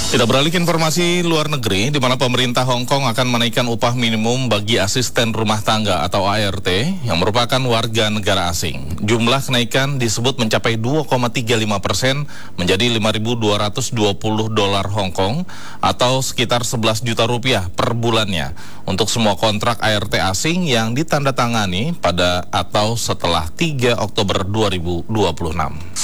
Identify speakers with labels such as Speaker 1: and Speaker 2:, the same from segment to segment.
Speaker 1: Kita beralih ke informasi luar negeri, di mana pemerintah Hong Kong akan menaikkan upah minimum bagi asisten rumah tangga atau ART yang merupakan warga negara asing. Jumlah kenaikan disebut mencapai 2,35% menjadi 5.220 dolar Hong Kong atau sekitar 11 juta rupiah per bulannya untuk semua kontrak ART asing yang ditandatangani pada atau setelah 3 Oktober 2026.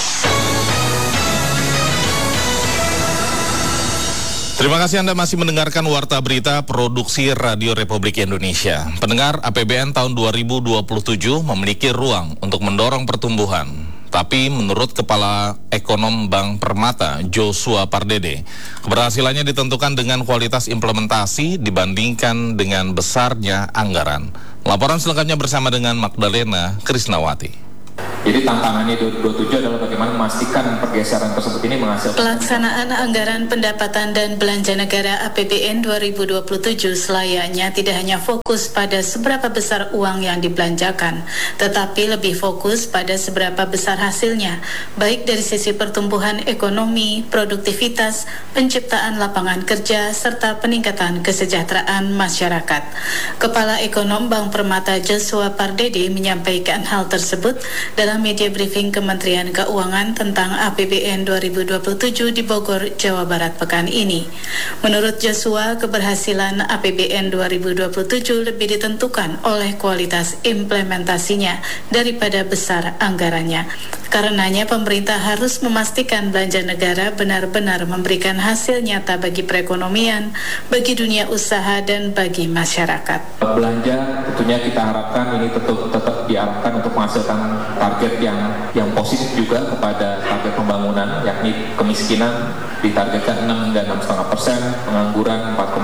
Speaker 1: Terima kasih Anda masih mendengarkan Warta Berita Produksi Radio Republik Indonesia. Pendengar, APBN tahun 2027 memiliki ruang untuk mendorong pertumbuhan. Tapi menurut Kepala Ekonom Bank Permata, Joshua Pardede, keberhasilannya ditentukan dengan kualitas implementasi dibandingkan dengan besarnya anggaran. Laporan selengkapnya bersama dengan Magdalena Krisnawati.
Speaker 2: Jadi tantangannya 2027 adalah bagaimana memastikan pergeseran tersebut ini menghasilkan.
Speaker 3: Pelaksanaan anggaran pendapatan dan belanja negara APBN 2027 selayaknya tidak hanya fokus pada seberapa besar uang yang dibelanjakan, tetapi lebih fokus pada seberapa besar hasilnya, baik dari sisi pertumbuhan ekonomi, produktivitas, penciptaan lapangan kerja, serta peningkatan kesejahteraan masyarakat. Kepala Ekonom Bank Permata Joshua Pardede menyampaikan hal tersebut dalam media briefing Kementerian Keuangan tentang APBN 2027 di Bogor, Jawa Barat pekan ini. Menurut Joshua, keberhasilan APBN 2027 lebih ditentukan oleh kualitas implementasinya daripada besar anggarannya. Karenanya pemerintah harus memastikan belanja negara benar-benar memberikan hasil nyata bagi perekonomian, bagi dunia usaha, dan bagi masyarakat.
Speaker 2: Belanja tentunya kita harapkan ini tetap diarahkan untuk menghasilkan target yang positif juga kepada target pembangunan, yakni kemiskinan ditargetkan 6 hingga 6,5%, pengangguran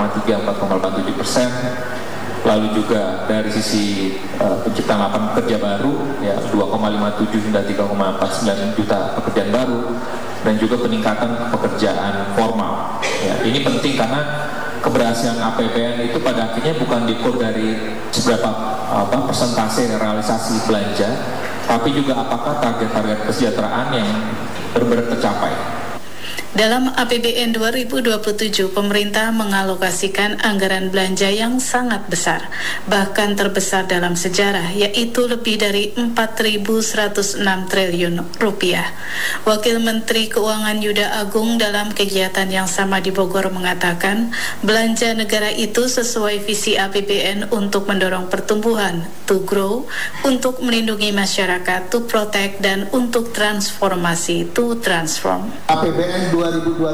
Speaker 2: 4,3-4,87%, lalu juga dari sisi penciptaan lapangan kerja baru ya 2,57 hingga 3,49 juta pekerjaan baru, dan juga peningkatan pekerjaan formal. Ya, ini penting karena keberhasilan APBN itu pada akhirnya bukan diukur dari seberapa persentase realisasi belanja, tapi juga apakah target-target kesejahteraan yang benar-benar tercapai.
Speaker 3: Dalam APBN 2027, pemerintah mengalokasikan anggaran belanja yang sangat besar, bahkan terbesar dalam sejarah, yaitu lebih dari 4.106 triliun rupiah. Wakil Menteri Keuangan Yuda Agung dalam kegiatan yang sama di Bogor mengatakan, belanja negara itu sesuai visi APBN untuk mendorong pertumbuhan, to grow, untuk melindungi masyarakat, to protect, dan untuk transformasi, to transform.
Speaker 4: APBN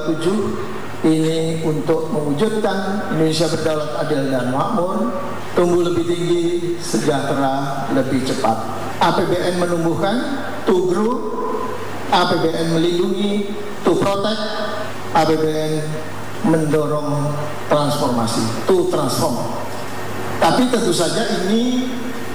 Speaker 4: 2027 ini untuk mewujudkan Indonesia berdaulat, adil, dan makmur, tumbuh lebih tinggi, sejahtera lebih cepat. APBN menumbuhkan, to grow, APBN melindungi, to protect, APBN mendorong transformasi, to transform. Tapi tentu saja ini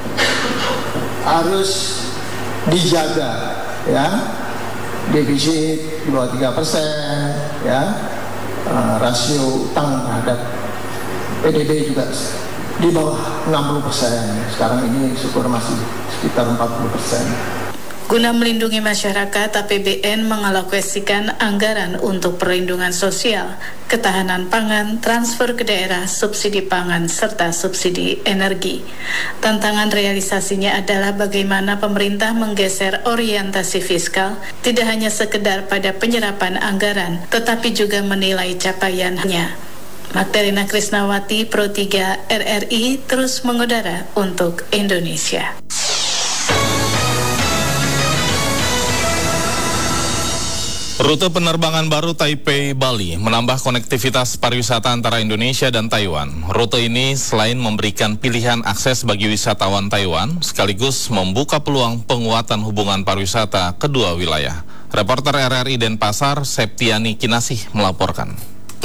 Speaker 4: harus dijaga, ya. Defisit di bawah 3%, ya, rasio utang terhadap PDB juga di bawah 60%. Sekarang ini syukur masih sekitar 40%.
Speaker 3: Guna melindungi masyarakat, APBN mengalokasikan anggaran untuk perlindungan sosial, ketahanan pangan, transfer ke daerah, subsidi pangan, serta subsidi energi. Tantangan realisasinya adalah bagaimana pemerintah menggeser orientasi fiskal, tidak hanya sekedar pada penyerapan anggaran, tetapi juga menilai capaiannya. Magdalena Krisnawati, Pro 3 RRI, terus mengudara untuk Indonesia.
Speaker 1: Rute penerbangan baru Taipei-Bali menambah konektivitas pariwisata antara Indonesia dan Taiwan. Rute ini selain memberikan pilihan akses bagi wisatawan Taiwan, sekaligus membuka peluang penguatan hubungan pariwisata kedua wilayah. Reporter RRI Denpasar, Septiani Kinasih melaporkan.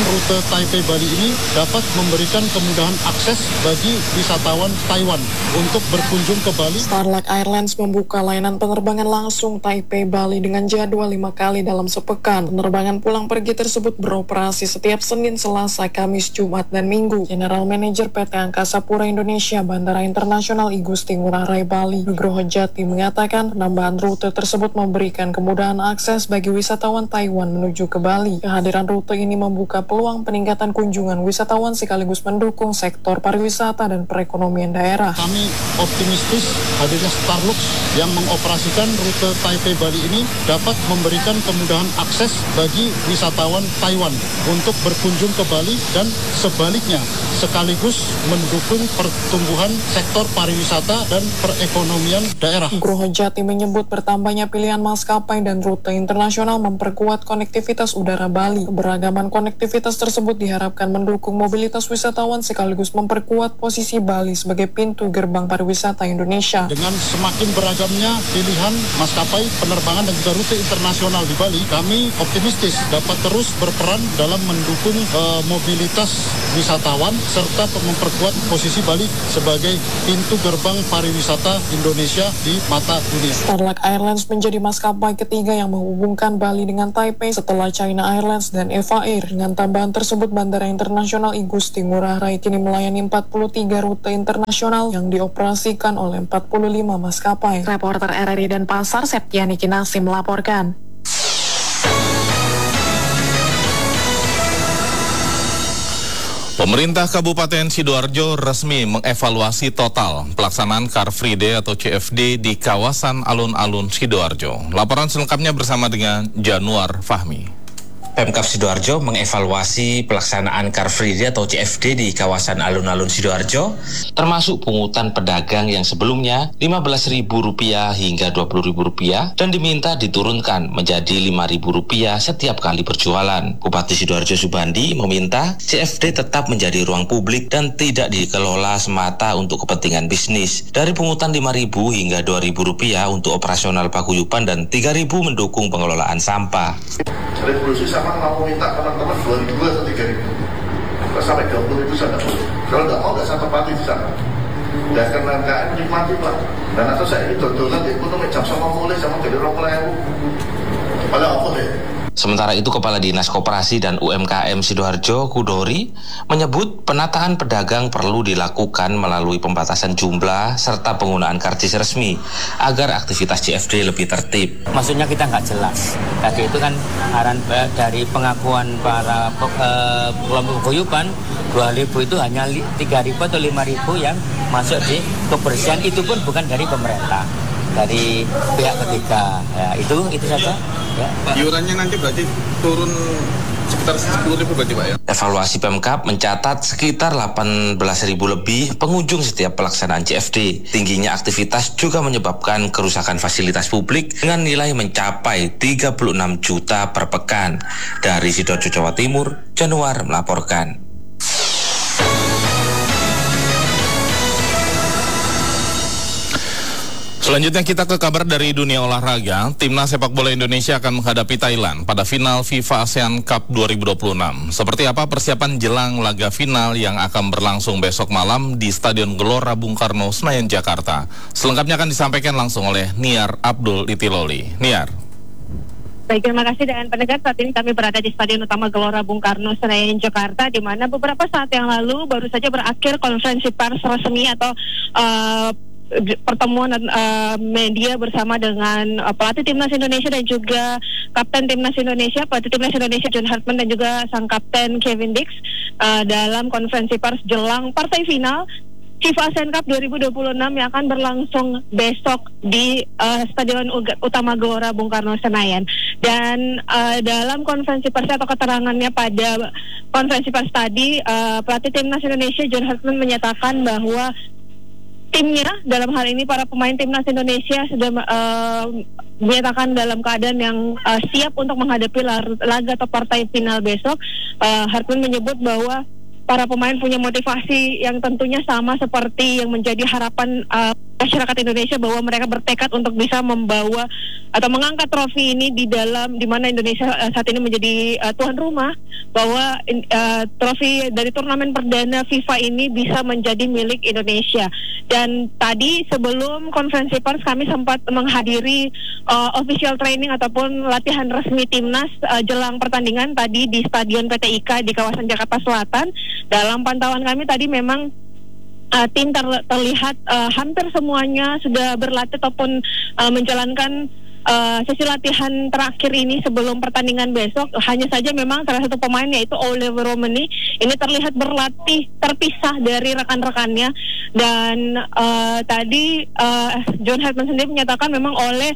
Speaker 5: rute Taipei Bali ini dapat memberikan kemudahan akses bagi wisatawan Taiwan untuk berkunjung ke Bali.
Speaker 6: Starlight Airlines membuka layanan penerbangan langsung Taipei Bali dengan jadwal 5 kali dalam sepekan. Penerbangan pulang pergi tersebut beroperasi setiap Senin, Selasa, Kamis, Jumat, dan Minggu. General Manager PT Angkasa Pura Indonesia Bandara Internasional I Gusti Ngurah Rai Bali, Nugroho Jati, mengatakan penambahan rute tersebut memberikan kemudahan akses bagi wisatawan Taiwan menuju ke Bali. Kehadiran rute ini membuka peluang peningkatan kunjungan wisatawan sekaligus mendukung sektor pariwisata dan perekonomian daerah.
Speaker 5: Kami optimistis hadirnya Starlux yang mengoperasikan rute Taipei Bali ini dapat memberikan kemudahan akses bagi wisatawan Taiwan untuk berkunjung ke Bali dan sebaliknya, sekaligus mendukung pertumbuhan sektor pariwisata dan perekonomian daerah.
Speaker 6: Nugroho Jati menyebut bertambahnya pilihan maskapai dan rute internasional memperkuat konektivitas udara Bali. Keberagaman konektivitas tersebut diharapkan mendukung mobilitas wisatawan sekaligus memperkuat posisi Bali sebagai pintu gerbang pariwisata Indonesia.
Speaker 5: Dengan semakin beragamnya pilihan maskapai penerbangan dan juga rute internasional di Bali, kami optimistis dapat terus berperan dalam mendukung mobilitas wisatawan serta memperkuat posisi Bali sebagai pintu gerbang pariwisata Indonesia di mata dunia.
Speaker 6: Starlight Airlines menjadi maskapai ketiga yang menghubungkan Bali dengan Taipei setelah China Airlines dan Eva Air. Dengan tambahan tersebut, Bandara Internasional I Gusti Ngurah Rai kini melayani 43 rute internasional yang dioperasikan oleh 45 maskapai. Reporter RRI Denpasar, Septiani Kinasi melaporkan.
Speaker 1: Pemerintah Kabupaten Sidoarjo resmi mengevaluasi total pelaksanaan Car Free Day atau CFD di kawasan alun-alun Sidoarjo. Laporan selengkapnya bersama dengan Januar Fahmi.
Speaker 7: Pemkab Sidoarjo mengevaluasi pelaksanaan Car Free Day atau CFD di kawasan alun-alun Sidoarjo, termasuk pungutan pedagang yang sebelumnya Rp15.000 hingga Rp20.000 dan diminta diturunkan menjadi Rp5.000 setiap kali berjualan. Bupati Sidoarjo Subandi meminta CFD tetap menjadi ruang publik dan tidak dikelola semata untuk kepentingan bisnis. Dari pungutan Rp5.000 hingga Rp2.000 untuk operasional paguyuban dan Rp3.000 mendukung pengelolaan sampah.
Speaker 8: Revolusi sama mau minta teman-teman 2.000 atau 3.000 sampai 20.000 saya tidak boleh. Kalau tidak mau, nggak saya tempati di sana. Dan karena nikmati Pak. Dan atau saya itu dolan di ekonomi jam sama mulai sama jadi 20.000. Pada apa deh?
Speaker 7: Sementara itu, Kepala Dinas Koperasi dan UMKM Sidoarjo, Kudori, menyebut penataan pedagang perlu dilakukan melalui pembatasan jumlah serta penggunaan karcis resmi agar aktivitas CFD lebih tertib.
Speaker 9: Maksudnya kita nggak jelas. Tadi itu kan arahan dari pengakuan para kelompok paguyuban, 2.000 itu hanya 3.000 atau 5.000 yang masuk di kebersihan, itu pun bukan dari pemerintah, dari pihak ketiga. Ya, itu saja. Ya.
Speaker 10: Iurannya nanti berarti turun sekitar 10.000 berarti Pak ya?
Speaker 7: Evaluasi Pemkab mencatat sekitar 18.000 lebih pengunjung setiap pelaksanaan CFD. Tingginya aktivitas juga menyebabkan kerusakan fasilitas publik dengan nilai mencapai 36 juta per pekan. Dari Sidoarjo, Jawa Timur, Januar melaporkan.
Speaker 1: Selanjutnya kita ke kabar dari dunia olahraga. Timnas sepak bola Indonesia akan menghadapi Thailand pada final FIFA ASEAN Cup 2026. Seperti apa persiapan jelang laga final yang akan berlangsung besok malam di Stadion Gelora Bung Karno, Senayan, Jakarta? Selengkapnya akan disampaikan langsung oleh Niar Abdul Itiloli. Niar.
Speaker 11: Baik, terima kasih. Dan pendengar, saat ini kami berada di Stadion Utama Gelora Bung Karno, Senayan, Jakarta, di mana beberapa saat yang lalu baru saja berakhir konferensi pers resmi atau pertemuan media bersama dengan pelatih Timnas Indonesia dan juga Kapten Timnas Indonesia, pelatih Timnas Indonesia John Hartman dan juga sang Kapten Kevin Dix dalam konferensi pers jelang partai final FIFA ASEAN Cup 2026 yang akan berlangsung besok di Stadion Utama Gelora Bung Karno, Senayan. Dan dalam konferensi pers atau keterangannya pada konferensi pers tadi, pelatih Timnas Indonesia John Hartman menyatakan bahwa timnya, dalam hal ini para pemain Timnas Indonesia, sudah menyatakan dalam keadaan yang siap untuk menghadapi laga atau partai final besok. Hartman menyebut bahwa para pemain punya motivasi yang tentunya sama seperti yang menjadi harapan masyarakat Indonesia bahwa mereka bertekad untuk bisa membawa atau mengangkat trofi ini di mana Indonesia saat ini menjadi tuan rumah, bahwa trofi dari turnamen perdana FIFA ini bisa menjadi milik Indonesia. Dan tadi sebelum konferensi pers kami sempat menghadiri official training ataupun latihan resmi timnas jelang pertandingan tadi di Stadion PT IKA di kawasan Jakarta Selatan. Dalam pantauan kami tadi memang tim terlihat hampir semuanya sudah berlatih ataupun menjalankan sesi latihan terakhir ini sebelum pertandingan besok. Hanya saja memang salah satu pemain yaitu Oliver Romani ini terlihat berlatih terpisah dari rekan-rekannya. Dan tadi John Hartman sendiri menyatakan memang Ole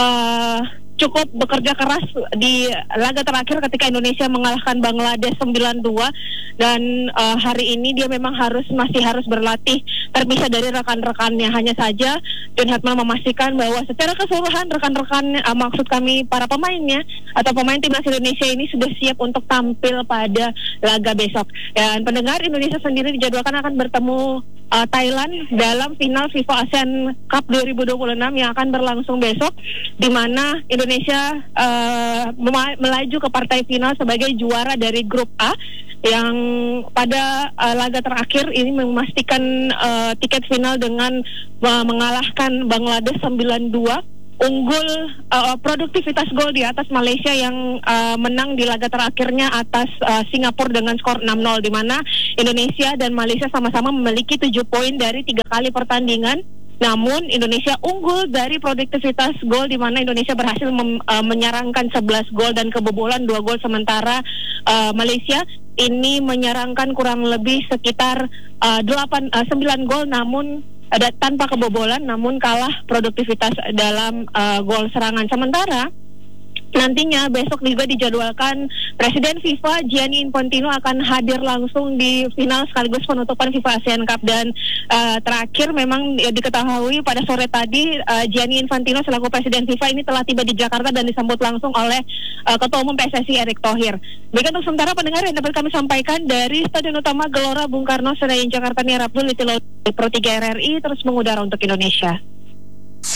Speaker 11: cukup bekerja keras di laga terakhir ketika Indonesia mengalahkan Bangladesh 9-2, dan hari ini dia memang masih harus berlatih terpisah dari rekan-rekannya. Hanya saja John Hartman memastikan bahwa secara keseluruhan rekan-rekan, maksud kami para pemainnya atau pemain timnas Indonesia ini sudah siap untuk tampil pada laga besok. Dan pendengar, Indonesia sendiri dijadwalkan akan bertemu Thailand dalam final FIFA ASEAN Cup 2026 yang akan berlangsung besok, di mana Indonesia melaju ke partai final sebagai juara dari grup A, yang pada laga terakhir ini memastikan tiket final dengan mengalahkan Bangladesh 9-2. Unggul produktivitas gol di atas Malaysia yang menang di laga terakhirnya atas Singapura dengan skor 6-0, di mana Indonesia dan Malaysia sama-sama memiliki 7 poin dari 3 kali pertandingan. Namun Indonesia unggul dari produktivitas gol, di mana Indonesia berhasil menyerangkan 11 gol dan kebobolan 2 gol, sementara Malaysia ini menyerangkan kurang lebih sekitar 9 gol namun tanpa kebobolan, namun kalah produktivitas dalam gol serangan. Sementara nantinya besok juga dijadwalkan Presiden FIFA Gianni Infantino akan hadir langsung di final sekaligus penutupan FIFA ASEAN Cup. Dan terakhir memang diketahui pada sore tadi Gianni Infantino selaku Presiden FIFA ini telah tiba di Jakarta dan disambut langsung oleh Ketua Umum PSSI Erick Thohir. Baik, untuk sementara pendengar yang dapat kami sampaikan dari Stadion Utama Gelora Bung Karno Senayan Jakarta, Nia Abdul, Pro 3 RRI terus mengudara untuk Indonesia.